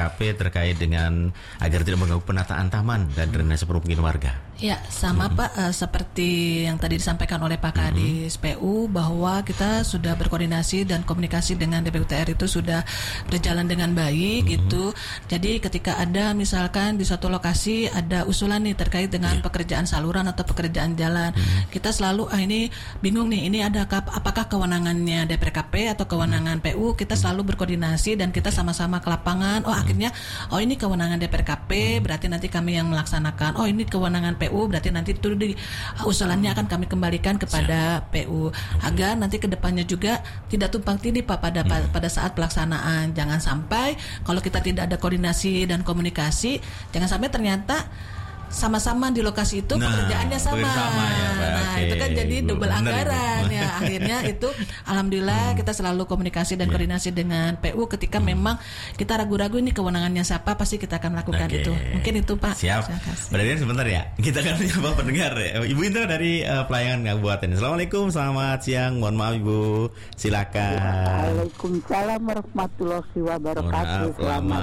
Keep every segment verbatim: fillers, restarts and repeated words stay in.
K P terkait dengan agar tidak mengganggu penataan taman dan drainase permukiman warga. Ya, sama hmm. Pak, uh, seperti yang tadi disampaikan oleh Pak Kadis hmm. P U bahwa kita sudah berkoordinasi dan komunikasi dengan D P U T R itu sudah berjalan dengan baik hmm. gitu. Jadi ketika ada misalkan di suatu lokasi ada usulan nih terkait dengan yeah. pekerjaan saluran atau pekerjaan jalan, hmm. kita selalu ah ini bingung nih, ini ada apakah kewenangannya D P R K P atau kewenangan hmm. P U? Kita selalu berkoordinasi dan kita sama-sama ke lapangan. Oh, hmm. akhirnya oh ini kewenangan D P R K P, hmm. berarti nanti kami yang melaksanakan. Oh, ini kewenangan P U, berarti nanti itu di usulannya akan kami kembalikan kepada Siap. P U agar nanti kedepannya juga tidak tumpang tindih Pak pada hmm. pada saat pelaksanaan. Jangan sampai kalau kita tidak ada koordinasi dan komunikasi, jangan sampai ternyata sama-sama di lokasi itu nah, pekerjaannya sama, sama ya, nah okay. itu kan jadi double Benar, anggaran ibu. Ya akhirnya itu alhamdulillah hmm. kita selalu komunikasi dan yeah. koordinasi dengan P U ketika hmm. memang kita ragu-ragu ini kewenangannya siapa, pasti kita akan lakukan okay. itu mungkin itu Pak. Siap. Berarti sebentar ya kita kan apa pendengar ya. Ibu Indra dari uh, pelayanan kabupaten. Assalamualaikum, selamat siang, mohon maaf Ibu, silakan. Waalaikumsalam warahmatullahi wabarakatuh. Selamat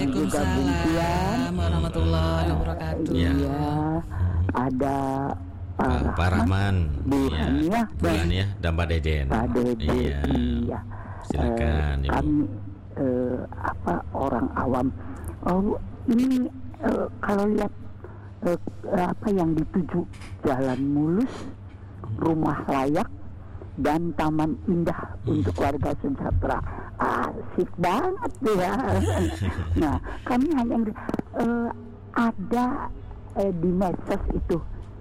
Waalaikumsalam warahmatullahi wabarakatuh. Ya. Iya, ada Pak, Pak Rahman, Bu Haniah, ya. ya, dan Pak Deden. Pak Deden, iya. iya. Silakan. Uh, kami uh, apa orang awam, oh ini uh, kalau lihat uh, apa yang dituju, jalan mulus, rumah layak, dan taman indah hmm. untuk warga sejahtera, asik banget ya. Nah, kami hanya uh, ada Eh, di medsos itu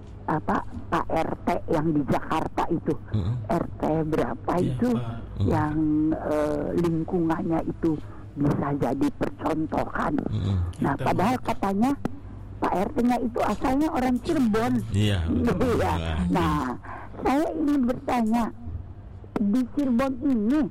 apa Pak R T yang di Jakarta itu mm-hmm. R T berapa yeah, itu mm-hmm. yang eh, lingkungannya itu bisa jadi percontohan. Mm-hmm. Nah Kita padahal mau. katanya Pak R T-nya itu asalnya orang Cirebon. Iya. ya. Nah saya ingin bertanya, di Cirebon ini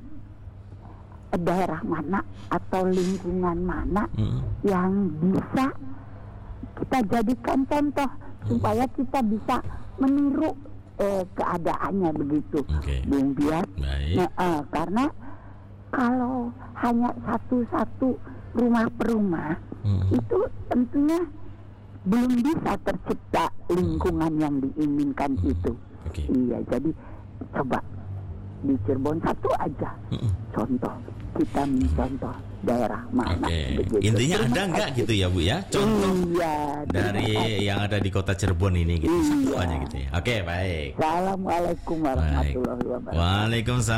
daerah mana atau lingkungan mana mm-hmm. yang bisa kita jadikan contoh supaya kita bisa meniru eh, keadaannya begitu, okay. Bung Biar. Nah, eh, karena kalau hanya satu-satu rumah per rumah hmm. itu tentunya belum bisa tercipta lingkungan yang diinginkan hmm. itu. Okay. Iya, jadi coba di Cirebon satu aja hmm. contoh, kita mencontoh daerah mana. Okay. Intinya ada enggak gitu ya Bu ya? Contoh iya, dari yang ada di kota Cirebon ini gitu. Iya. Satu aja gitu ya. Oke, okay, baik. Assalamualaikum warahmatullahi wabarakatuh. Waalaikumsalam.